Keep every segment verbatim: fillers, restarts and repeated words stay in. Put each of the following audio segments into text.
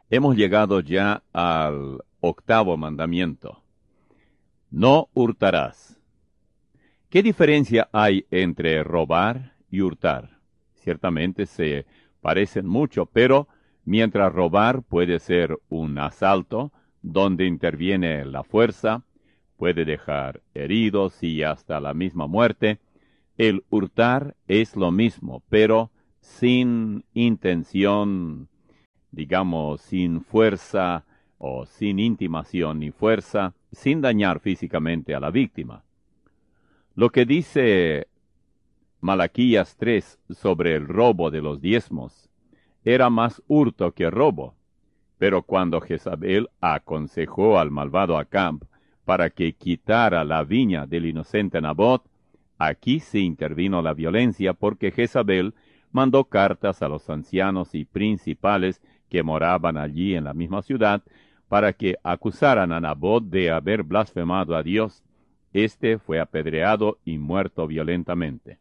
Hemos llegado ya al octavo mandamiento. No hurtarás. ¿Qué diferencia hay entre robar y hurtar? Ciertamente se parecen mucho, pero mientras robar puede ser un asalto donde interviene la fuerza, puede dejar heridos y hasta la misma muerte, el hurtar es lo mismo, pero sin intención, digamos, sin fuerza o sin intimación ni fuerza, sin dañar físicamente a la víctima. Lo que dice Malaquías tres sobre el robo de los diezmos era más hurto que robo, pero cuando Jezabel aconsejó al malvado Acab para que quitara la viña del inocente Nabot, aquí se intervino la violencia porque Jezabel mandó cartas a los ancianos y principales que moraban allí en la misma ciudad para que acusaran a Nabot de haber blasfemado a Dios. Este fue apedreado y muerto violentamente.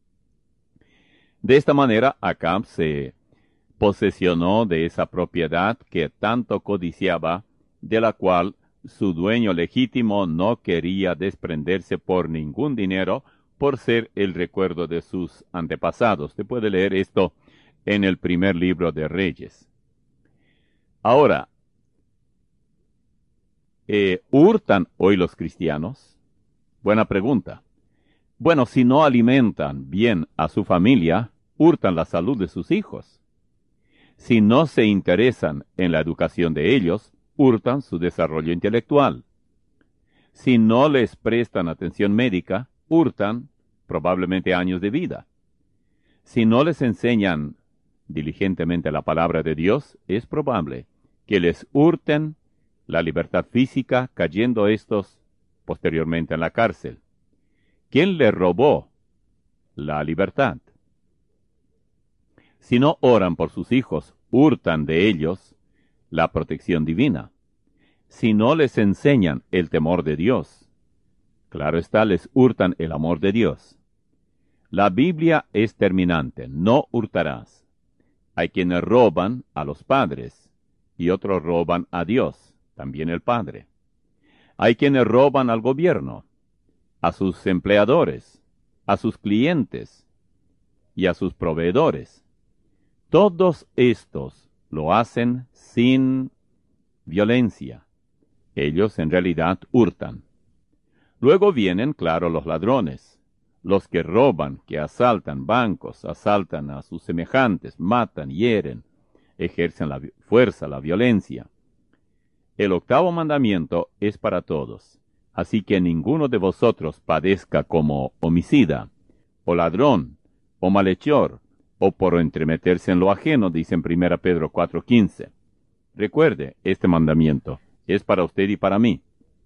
De esta manera, Acab se posesionó de esa propiedad que tanto codiciaba, de la cual su dueño legítimo no quería desprenderse por ningún dinero, por ser el recuerdo de sus antepasados. Se puede leer esto en el primer libro de Reyes. Ahora, eh, ¿hurtan hoy los cristianos? Buena pregunta. Bueno, si no alimentan bien a su familia, hurtan la salud de sus hijos. Si no se interesan en la educación de ellos, hurtan su desarrollo intelectual. Si no les prestan atención médica, hurtan probablemente años de vida. Si no les enseñan diligentemente la palabra de Dios, es probable que les hurten la libertad física, cayendo estos posteriormente en la cárcel. ¿Quién les robó la libertad? Si no oran por sus hijos, hurtan de ellos la protección divina. Si no les enseñan el temor de Dios, claro está, les hurtan el amor de Dios. La Biblia es terminante, no hurtarás. Hay quienes roban a los padres y otros roban a Dios, también el Padre. Hay quienes roban al gobierno, a sus empleadores, a sus clientes y a sus proveedores. Todos estos lo hacen sin violencia. Ellos en realidad hurtan. Luego vienen, claro, los ladrones, los que roban, que asaltan bancos, asaltan a sus semejantes, matan, hieren, ejercen la fuerza, la violencia. El octavo mandamiento es para todos, así que ninguno de vosotros padezca como homicida, o ladrón, o malhechor, o por entremeterse en lo ajeno, dice en primera Pedro cuatro quince. Recuerde, este mandamiento es para usted y para mí.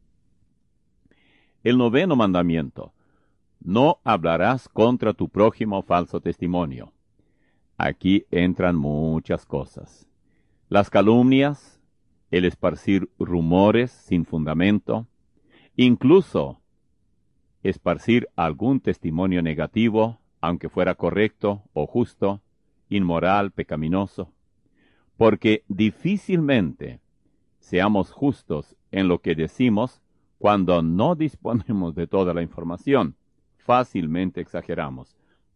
El noveno mandamiento: no hablarás contra tu prójimo falso testimonio. Aquí entran muchas cosas. Las calumnias, el esparcir rumores sin fundamento, incluso esparcir algún testimonio negativo, aunque fuera correcto o justo, inmoral, pecaminoso, porque difícilmente seamos justos en lo que decimos cuando no disponemos de toda la información. Fácilmente exageramos.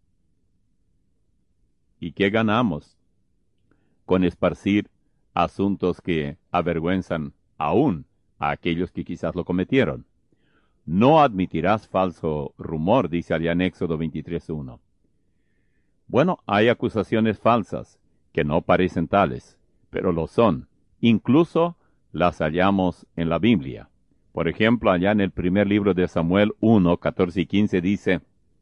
¿Y qué ganamos con esparcir asuntos que avergüenzan aún a aquellos que quizás lo cometieron? No admitirás falso rumor, dice allá en Éxodo veintitrés uno. Bueno, hay acusaciones falsas que no parecen tales, pero lo son. Incluso las hallamos en la Biblia. Por ejemplo, allá en el primer libro de Samuel uno, catorce y quince dice: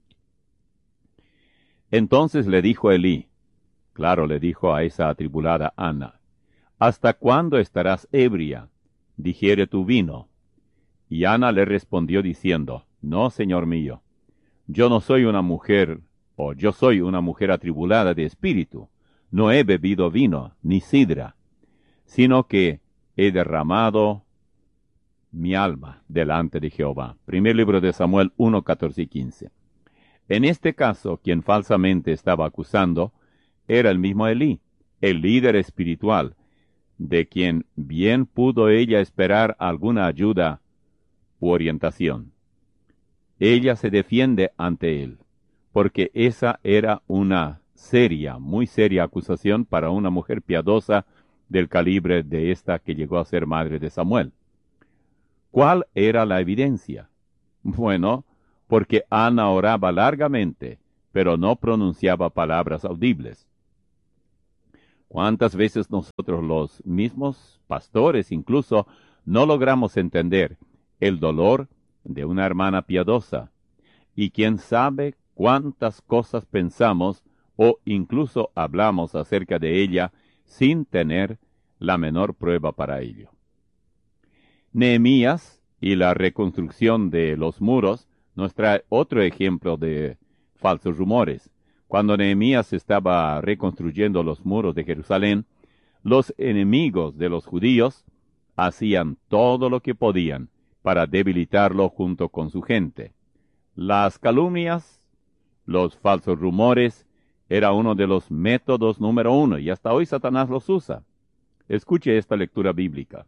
Entonces le dijo Elí, claro, le dijo a esa atribulada Ana, ¿hasta cuándo estarás ebria? Digiere tu vino. Y Ana le respondió diciendo, No, señor mío, yo no soy una mujer, o yo soy una mujer atribulada de espíritu, no he bebido vino, ni sidra, sino que he derramado mi alma delante de Jehová. Primer libro de Samuel uno, catorce y quince. En este caso, quien falsamente estaba acusando era el mismo Elí, el líder espiritual, de quien bien pudo ella esperar alguna ayuda u orientación. Ella se defiende ante él, porque esa era una seria, muy seria acusación para una mujer piadosa del calibre de esta que llegó a ser madre de Samuel. ¿Cuál era la evidencia? Bueno, porque Ana oraba largamente, pero no pronunciaba palabras audibles. ¿Cuántas veces nosotros los mismos pastores incluso no logramos entender el dolor de una hermana piadosa? Y quién sabe cuántas cosas pensamos o incluso hablamos acerca de ella sin tener la menor prueba para ello. Nehemías y la reconstrucción de los muros nos trae otro ejemplo de falsos rumores. Cuando Nehemías estaba reconstruyendo los muros de Jerusalén, los enemigos de los judíos hacían todo lo que podían para debilitarlo junto con su gente. Las calumnias, los falsos rumores, era uno de los métodos número uno, y hasta hoy Satanás los usa. Escuche esta lectura bíblica.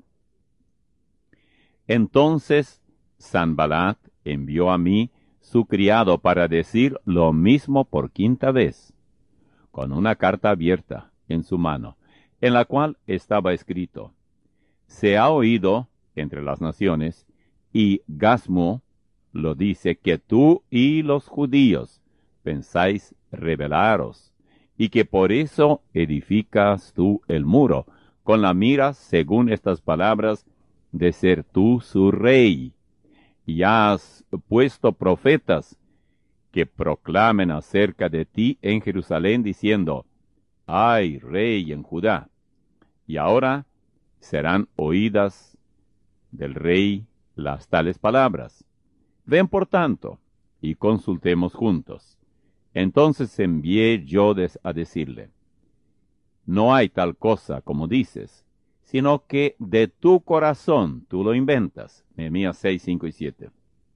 Entonces Sanballat envió a mí su criado para decir lo mismo por quinta vez, con una carta abierta en su mano, en la cual estaba escrito: se ha oído entre las naciones, y Gasmu lo dice, que tú y los judíos pensáis rebelaros, y que por eso edificas tú el muro, con la mira, según estas palabras, de ser tú su rey. Y has puesto profetas que proclamen acerca de ti en Jerusalén, diciendo: hay rey en Judá. Y ahora serán oídas del rey las tales palabras. Ven por tanto, y consultemos juntos. Entonces envié yo a decirle: no hay tal cosa como dices, sino que de tu corazón tú lo inventas. Nehemías seis, cinco y siete.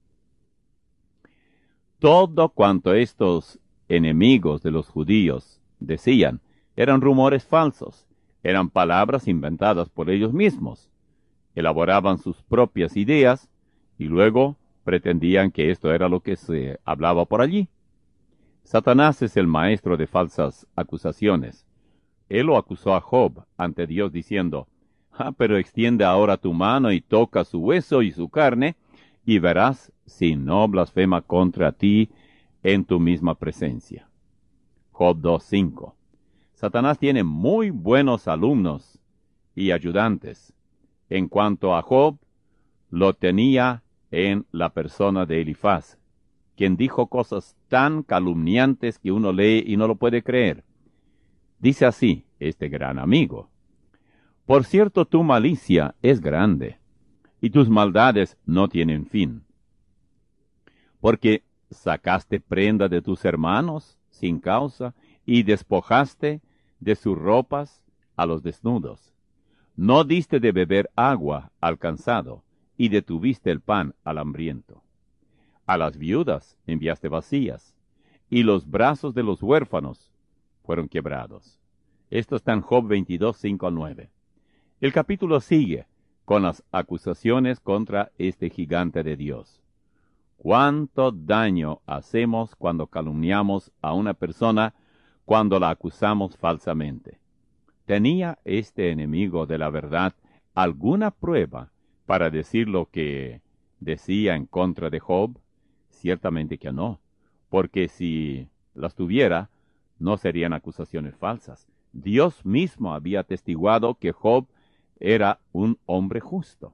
Todo cuanto estos enemigos de los judíos decían eran rumores falsos, eran palabras inventadas por ellos mismos. Elaboraban sus propias ideas y luego pretendían que esto era lo que se hablaba por allí. Satanás es el maestro de falsas acusaciones. Él lo acusó a Job ante Dios diciendo: ah, pero extiende ahora tu mano y toca su hueso y su carne, y verás si no blasfema contra ti en tu misma presencia. Job dos, cinco. Satanás tiene muy buenos alumnos y ayudantes. En cuanto a Job, lo tenía en la persona de Elifaz, quien dijo cosas tan calumniantes que uno lee y no lo puede creer. Dice así este gran amigo: por cierto, tu malicia es grande, y tus maldades no tienen fin. Porque sacaste prenda de tus hermanos sin causa, y despojaste de sus ropas a los desnudos. No diste de beber agua al cansado, y detuviste el pan al hambriento. A las viudas enviaste vacías, y los brazos de los huérfanos fueron quebrados. Esto está en Job veintidós, cinco al nueve. El capítulo sigue con las acusaciones contra este gigante de Dios. ¿Cuánto daño hacemos cuando calumniamos a una persona, cuando la acusamos falsamente? ¿Tenía este enemigo de la verdad alguna prueba para decir lo que decía en contra de Job? Ciertamente que no, porque si las tuviera, no serían acusaciones falsas. Dios mismo había atestiguado que Job era un hombre justo.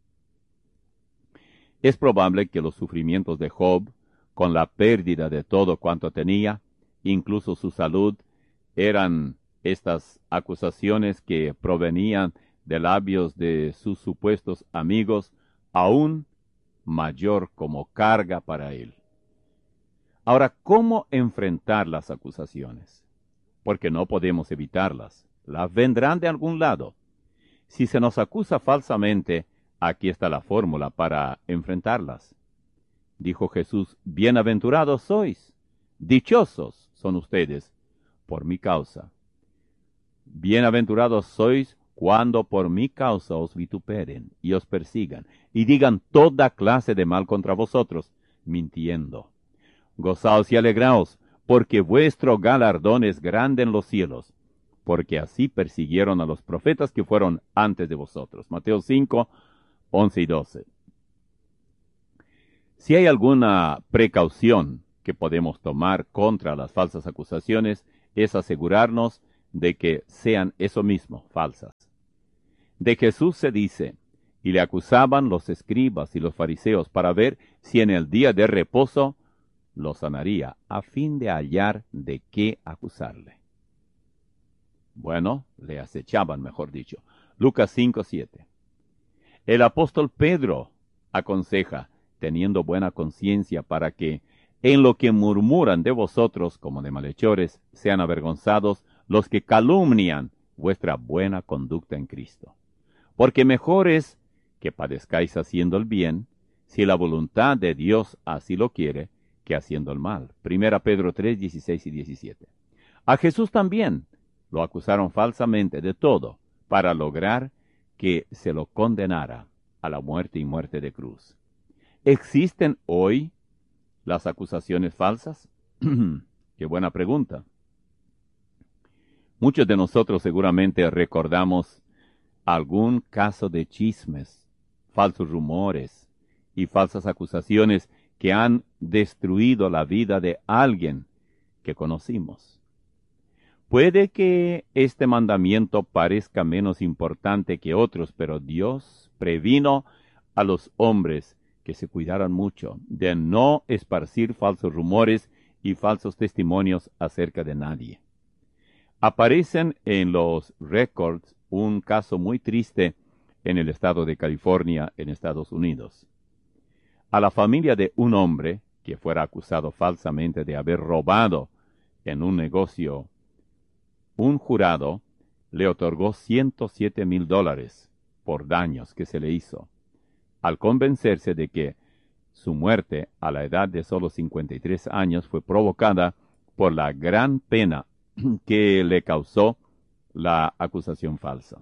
Es probable que los sufrimientos de Job, con la pérdida de todo cuanto tenía, incluso su salud, eran estas acusaciones que provenían de labios de sus supuestos amigos, aún mayor como carga para él. Ahora, ¿cómo enfrentar las acusaciones? Porque no podemos evitarlas. Las vendrán de algún lado. Si se nos acusa falsamente, aquí está la fórmula para enfrentarlas. Dijo Jesús: bienaventurados sois, dichosos son ustedes por mi causa. Bienaventurados sois cuando por mi causa os vituperen y os persigan, y digan toda clase de mal contra vosotros, mintiendo. Gozaos y alegraos, porque vuestro galardón es grande en los cielos, porque así persiguieron a los profetas que fueron antes de vosotros. Mateo cinco, once y doce. Si hay alguna precaución que podemos tomar contra las falsas acusaciones, es asegurarnos de que sean eso mismo, falsas. De Jesús se dice, y le acusaban los escribas y los fariseos para ver si en el día de reposo lo sanaría, a fin de hallar de qué acusarle. Bueno, le acechaban, mejor dicho. Lucas cinco, siete. El apóstol Pedro aconseja, teniendo buena conciencia, para que en lo que murmuran de vosotros como de malhechores, sean avergonzados los que calumnian vuestra buena conducta en Cristo. Porque mejor es que padezcáis haciendo el bien, si la voluntad de Dios así lo quiere, que haciendo el mal. Primera Pedro tres, dieciséis y diecisiete. A Jesús también lo acusaron falsamente de todo, para lograr que se lo condenara a la muerte y muerte de cruz. ¿Existen hoy las acusaciones falsas? Qué buena pregunta. Muchos de nosotros seguramente recordamos algún caso de chismes, falsos rumores y falsas acusaciones que han destruido la vida de alguien que conocimos. Puede que este mandamiento parezca menos importante que otros, pero Dios previno a los hombres que se cuidaran mucho de no esparcir falsos rumores y falsos testimonios acerca de nadie. Aparecen en los récords un caso muy triste en el estado de California, en Estados Unidos. A la familia de un hombre que fuera acusado falsamente de haber robado en un negocio, un jurado le otorgó ciento siete mil dólares por daños que se le hizo, al convencerse de que su muerte a la edad de solo cincuenta y tres años fue provocada por la gran pena que le causó la acusación falsa.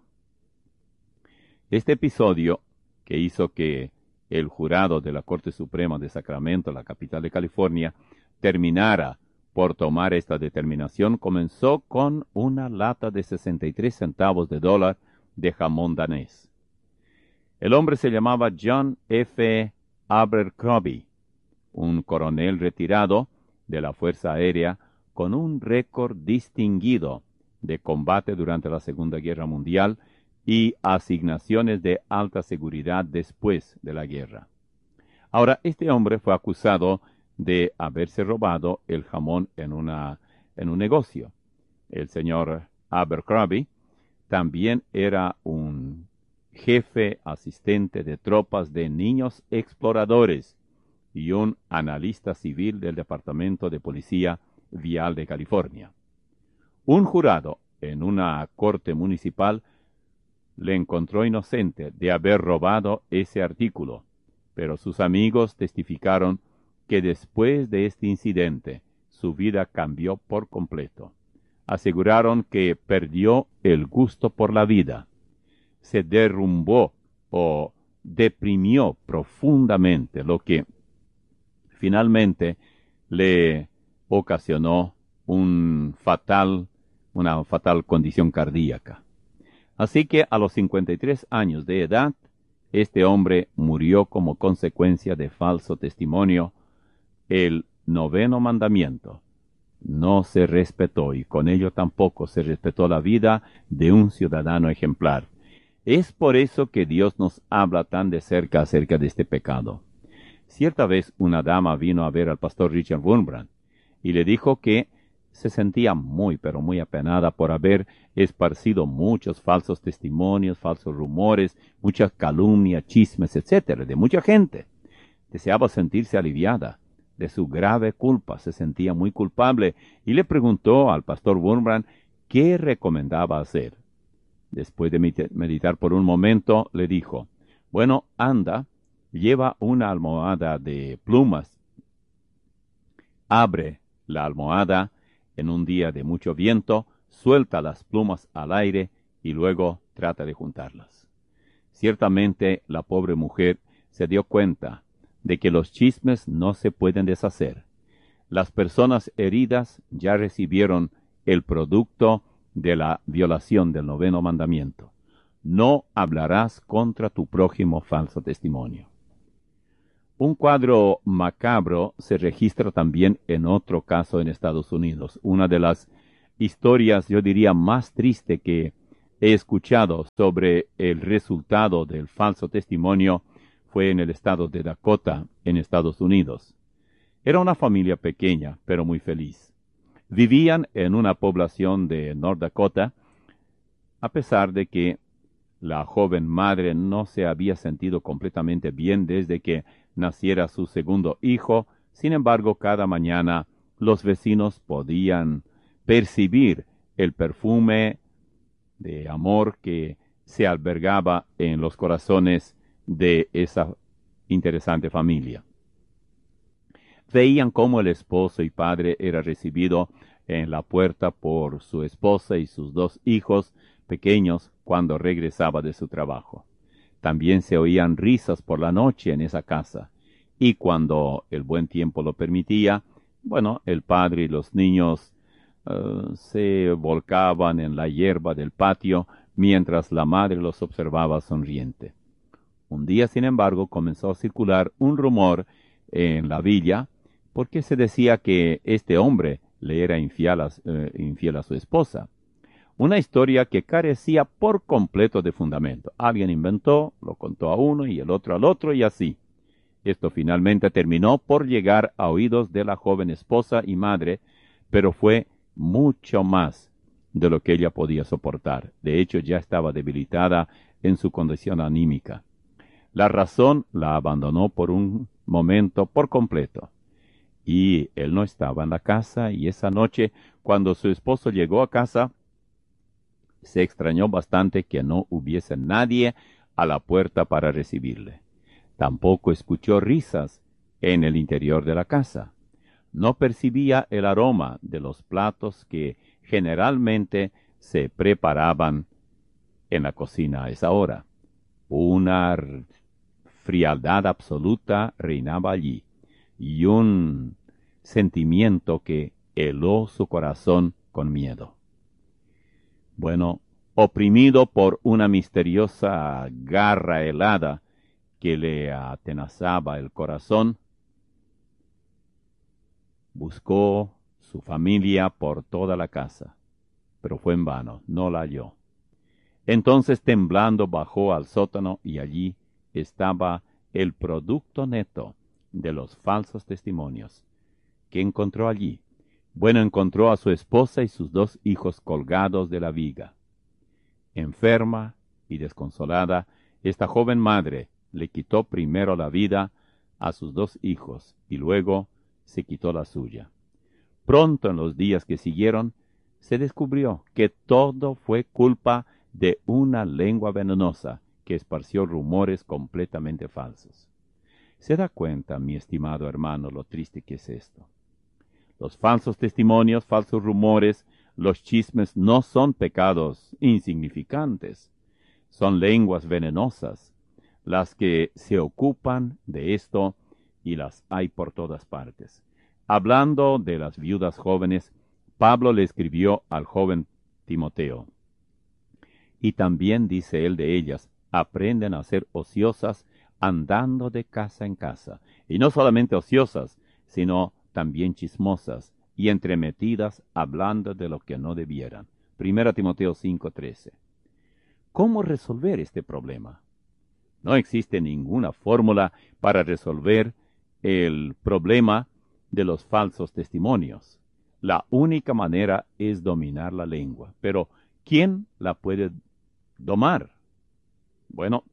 Este episodio, que hizo que el jurado de la Corte Suprema de Sacramento, la capital de California, terminara por tomar esta determinación, comenzó con una lata de sesenta y tres centavos de dólar de jamón danés. El hombre se llamaba John F. Abercrombie, un coronel retirado de la Fuerza Aérea con un récord distinguido de combate durante la Segunda Guerra Mundial y asignaciones de alta seguridad después de la guerra. Ahora, este hombre fue acusado de haberse robado el jamón en, una, en un negocio. El señor Abercrombie también era un jefe asistente de tropas de niños exploradores y un analista civil del Departamento de Policía Vial de California. Un jurado en una corte municipal le encontró inocente de haber robado ese artículo, pero sus amigos testificaron que después de este incidente su vida cambió por completo. Aseguraron que perdió el gusto por la vida, se derrumbó o deprimió profundamente, lo que finalmente le ocasionó un fatal, una fatal condición cardíaca. Así que a los cincuenta y tres años de edad, este hombre murió como consecuencia de falso testimonio. El noveno mandamiento no se respetó y con ello tampoco se respetó la vida de un ciudadano ejemplar. Es por eso que Dios nos habla tan de cerca acerca de este pecado. Cierta vez una dama vino a ver al pastor Richard Wurmbrand y le dijo que se sentía muy, pero muy apenada por haber esparcido muchos falsos testimonios, falsos rumores, muchas calumnias, chismes, etcétera, de mucha gente. Deseaba sentirse aliviada de su grave culpa, se sentía muy culpable y le preguntó al pastor Wurmbrand qué recomendaba hacer. Después de meditar por un momento, le dijo, bueno, anda, lleva una almohada de plumas, abre la almohada en un día de mucho viento, suelta las plumas al aire y luego trata de juntarlas. Ciertamente la pobre mujer se dio cuenta de que los chismes no se pueden deshacer. Las personas heridas ya recibieron el producto de la violación del noveno mandamiento. No hablarás contra tu prójimo falso testimonio. Un cuadro macabro se registra también en otro caso en Estados Unidos. Una de las historias, yo diría, más triste que he escuchado sobre el resultado del falso testimonio fue en el estado de Dakota, en Estados Unidos. Era una familia pequeña, pero muy feliz. Vivían en una población de North Dakota, a pesar de que la joven madre no se había sentido completamente bien desde que naciera su segundo hijo. Sin embargo, cada mañana los vecinos podían percibir el perfume de amor que se albergaba en los corazones de esa interesante familia. Veían cómo el esposo y padre era recibido en la puerta por su esposa y sus dos hijos pequeños cuando regresaba de su trabajo. También se oían risas por la noche en esa casa, y cuando el buen tiempo lo permitía, bueno, el padre y los niños uh, se volcaban en la hierba del patio mientras la madre los observaba sonriente. Un día, sin embargo, comenzó a circular un rumor en la villa porque se decía que este hombre le era infiel a, eh, infiel a su esposa. Una historia que carecía por completo de fundamento. Alguien inventó, lo contó a uno y el otro al otro y así. Esto finalmente terminó por llegar a oídos de la joven esposa y madre, pero fue mucho más de lo que ella podía soportar. De hecho, ya estaba debilitada en su condición anímica. La razón la abandonó por un momento por completo. Y él no estaba en la casa, y esa noche, cuando su esposo llegó a casa, se extrañó bastante que no hubiese nadie a la puerta para recibirle. Tampoco escuchó risas en el interior de la casa. No percibía el aroma de los platos que generalmente se preparaban en la cocina a esa hora. Una frialdad absoluta reinaba allí, y un sentimiento que heló su corazón con miedo. Bueno, oprimido por una misteriosa garra helada que le atenazaba el corazón, buscó su familia por toda la casa, pero fue en vano, no la halló. Entonces, temblando, bajó al sótano y allí estaba el producto neto de los falsos testimonios. ¿Qué encontró allí? Bueno, encontró a su esposa y sus dos hijos colgados de la viga. Enferma y desconsolada, esta joven madre le quitó primero la vida a sus dos hijos y luego se quitó la suya. Pronto, en los días que siguieron, se descubrió que todo fue culpa de una lengua venenosa que esparció rumores completamente falsos. ¿Se da cuenta, mi estimado hermano, lo triste que es esto? Los falsos testimonios, falsos rumores, los chismes no son pecados insignificantes, son lenguas venenosas las que se ocupan de esto, y las hay por todas partes. Hablando de las viudas jóvenes, Pablo le escribió al joven Timoteo, y también dice él de ellas: aprenden a ser ociosas andando de casa en casa, y no solamente ociosas, sino también chismosas y entremetidas hablando de lo que no debieran. Primera Timoteo cinco trece. ¿Cómo resolver este problema? No existe ninguna fórmula para resolver el problema de los falsos testimonios. La única manera es dominar la lengua. Pero, ¿quién la puede domar? Bueno,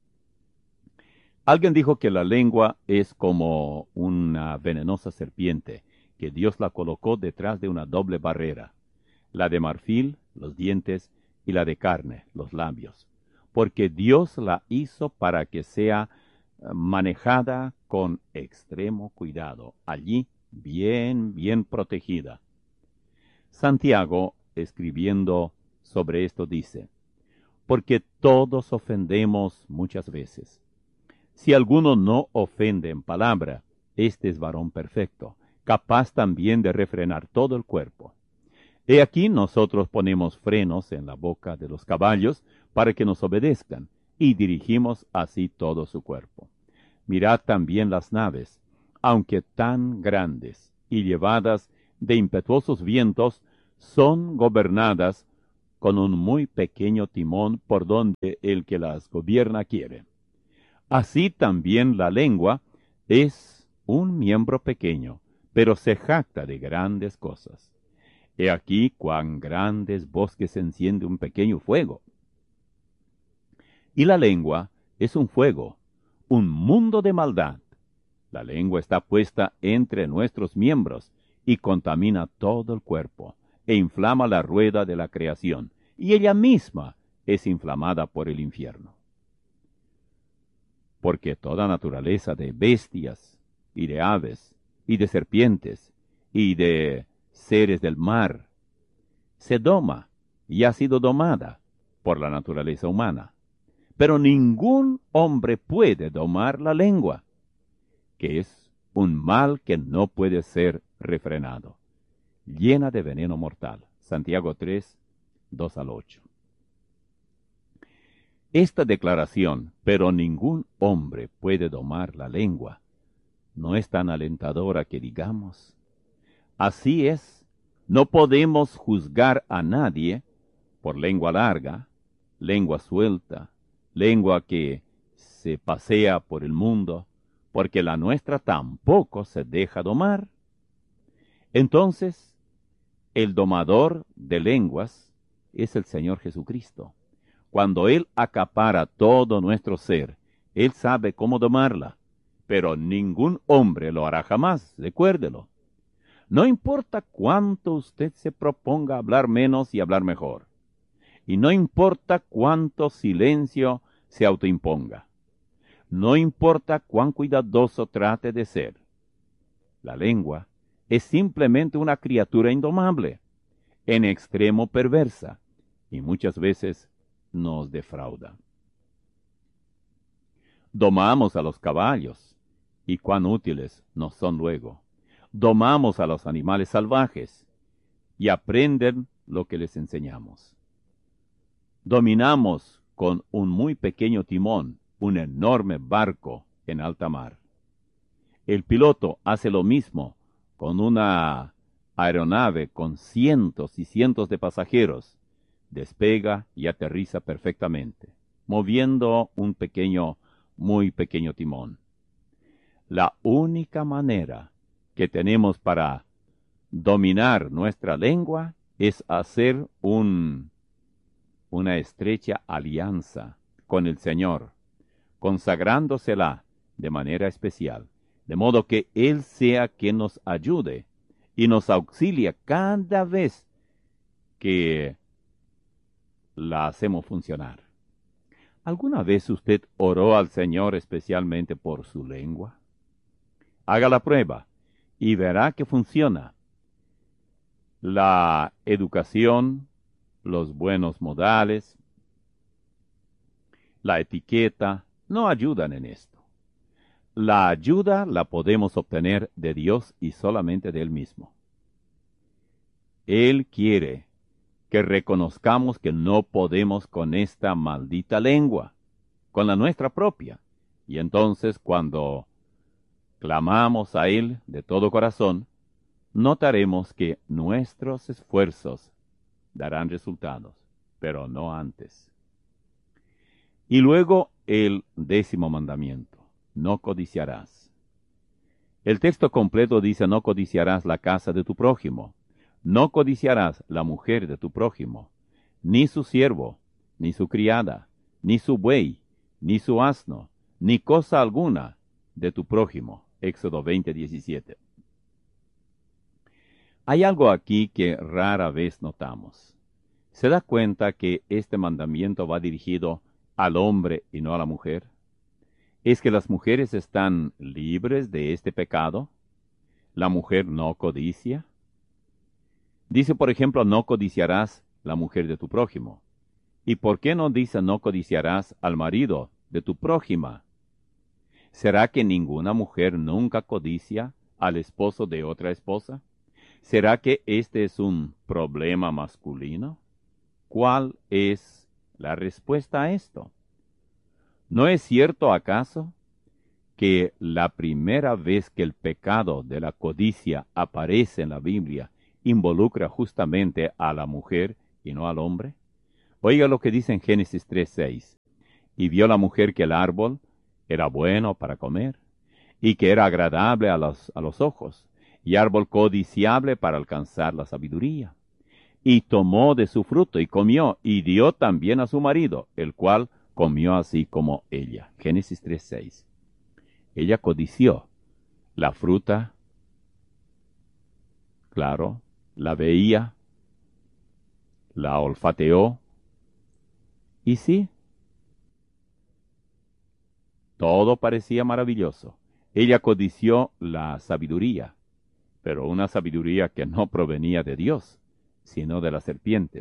alguien dijo que la lengua es como una venenosa serpiente, que Dios la colocó detrás de una doble barrera, la de marfil, los dientes, y la de carne, los labios, porque Dios la hizo para que sea manejada con extremo cuidado, allí bien, bien protegida. Santiago, escribiendo sobre esto, dice: porque todos ofendemos muchas veces. Si alguno no ofende en palabra, este es varón perfecto, capaz también de refrenar todo el cuerpo. He aquí nosotros ponemos frenos en la boca de los caballos para que nos obedezcan, y dirigimos así todo su cuerpo. Mirad también las naves, aunque tan grandes y llevadas de impetuosos vientos, son gobernadas con un muy pequeño timón por donde el que las gobierna quiere. Así también la lengua es un miembro pequeño, pero se jacta de grandes cosas. He aquí cuán grandes bosques enciende un pequeño fuego. Y la lengua es un fuego, un mundo de maldad. La lengua está puesta entre nuestros miembros y contamina todo el cuerpo, e inflama la rueda de la creación, y ella misma es inflamada por el infierno. Porque toda naturaleza de bestias, y de aves, y de serpientes, y de seres del mar, se doma y ha sido domada por la naturaleza humana. Pero ningún hombre puede domar la lengua, que es un mal que no puede ser refrenado, llena de veneno mortal. Santiago tres, dos al ocho. Esta declaración, pero ningún hombre puede domar la lengua, no es tan alentadora que digamos. Así es, no podemos juzgar a nadie por lengua larga, lengua suelta, lengua que se pasea por el mundo, porque la nuestra tampoco se deja domar. Entonces, el domador de lenguas es el Señor Jesucristo. Cuando Él acapara todo nuestro ser, Él sabe cómo domarla, pero ningún hombre lo hará jamás, recuérdelo. No importa cuánto usted se proponga hablar menos y hablar mejor, y no importa cuánto silencio se autoimponga, no importa cuán cuidadoso trate de ser. La lengua es simplemente una criatura indomable, en extremo perversa, y muchas veces nos defrauda. Domamos a los caballos, y cuán útiles nos son luego. Domamos a los animales salvajes, y aprenden lo que les enseñamos. Dominamos con un muy pequeño timón un enorme barco en alta mar. El piloto hace lo mismo con una aeronave con cientos y cientos de pasajeros. Despega y aterriza perfectamente, moviendo un pequeño, muy pequeño timón. La única manera que tenemos para dominar nuestra lengua es hacer un, una estrecha alianza con el Señor, consagrándosela de manera especial, de modo que Él sea quien nos ayude y nos auxilia cada vez que la hacemos funcionar. ¿Alguna vez usted oró al Señor especialmente por su lengua? Haga la prueba y verá que funciona. La educación, los buenos modales, la etiqueta no ayudan en esto. La ayuda la podemos obtener de Dios y solamente de Él mismo. Él quiere que reconozcamos que no podemos con esta maldita lengua, con la nuestra propia. Y entonces cuando clamamos a Él de todo corazón, notaremos que nuestros esfuerzos darán resultados, pero no antes. Y luego el décimo mandamiento, no codiciarás. El texto completo dice, no codiciarás la casa de tu prójimo. No codiciarás la mujer de tu prójimo, ni su siervo, ni su criada, ni su buey, ni su asno, ni cosa alguna de tu prójimo. Éxodo veinte, diecisiete. Hay algo aquí que rara vez notamos. ¿Se da cuenta que este mandamiento va dirigido al hombre y no a la mujer? ¿Es que las mujeres están libres de este pecado? ¿La mujer no codicia? Dice, por ejemplo, no codiciarás la mujer de tu prójimo. ¿Y por qué no dice no codiciarás al marido de tu prójima? ¿Será que ninguna mujer nunca codicia al esposo de otra esposa? ¿Será que este es un problema masculino? ¿Cuál es la respuesta a esto? ¿No es cierto acaso que la primera vez que el pecado de la codicia aparece en la Biblia involucra justamente a la mujer y no al hombre? Oiga lo que dice en Génesis tres seis. Y vio la mujer que el árbol era bueno para comer, y que era agradable a los, a los ojos, y árbol codiciable para alcanzar la sabiduría. Y tomó de su fruto y comió, y dio también a su marido, el cual comió así como ella. Génesis tres seis. Ella codició la fruta, claro, la veía, la olfateó, y sí, todo parecía maravilloso. Ella codició la sabiduría, pero una sabiduría que no provenía de Dios, sino de la serpiente.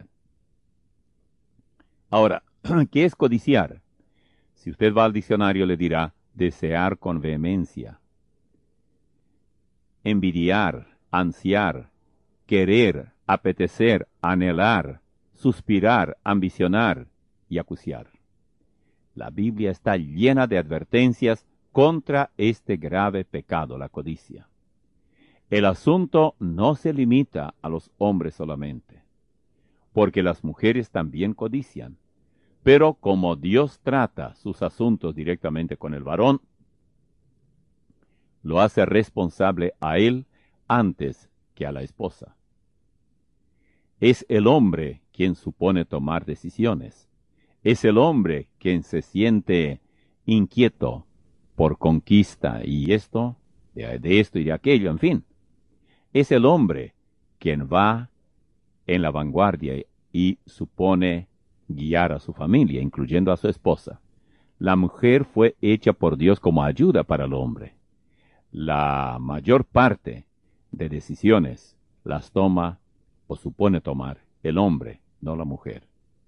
Ahora, ¿qué es codiciar? Si usted va al diccionario le dirá desear con vehemencia, envidiar, ansiar, querer, apetecer, anhelar, suspirar, ambicionar y acuciar. La Biblia está llena de advertencias contra este grave pecado, la codicia. El asunto no se limita a los hombres solamente, porque las mujeres también codician. Pero como Dios trata sus asuntos directamente con el varón, lo hace responsable a él antes que a la esposa. Es el hombre quien supone tomar decisiones. Es el hombre quien se siente inquieto por conquista y esto, de, de esto y de aquello, en fin. Es el hombre quien va en la vanguardia y supone guiar a su familia, incluyendo a su esposa. La mujer fue hecha por Dios como ayuda para el hombre. La mayor parte de decisiones las toma o supone tomar el hombre, no la mujer.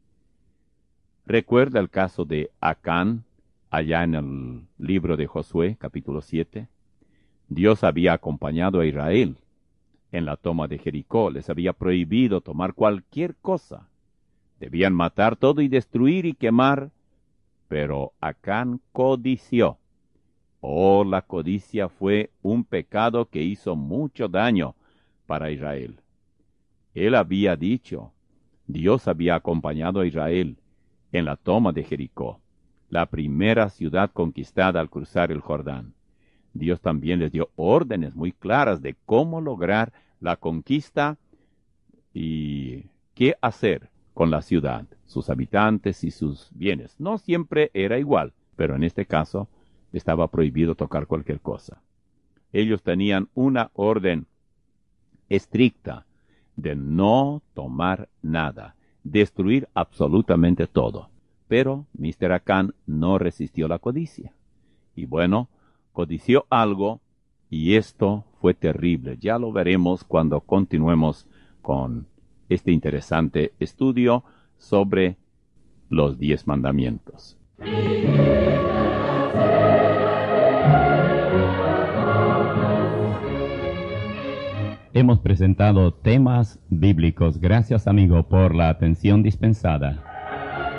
Recuerda el caso de Acán, allá en el libro de Josué, capítulo siete. Dios había acompañado a Israel en la toma de Jericó, les había prohibido tomar cualquier cosa. Debían matar todo y destruir y quemar, pero Acán codició. Oh, la codicia fue un pecado que hizo mucho daño para Israel. Él había dicho, Dios había acompañado a Israel en la toma de Jericó, la primera ciudad conquistada al cruzar el Jordán. Dios también les dio órdenes muy claras de cómo lograr la conquista y qué hacer con la ciudad, sus habitantes y sus bienes. No siempre era igual, pero en este caso estaba prohibido tocar cualquier cosa. Ellos tenían una orden estricta de no tomar nada, destruir absolutamente todo. Pero mister Acán no resistió la codicia. Y bueno, codició algo y esto fue terrible. Ya lo veremos cuando continuemos con este interesante estudio sobre los diez mandamientos. Hemos presentado temas bíblicos. Gracias, amigo, por la atención dispensada.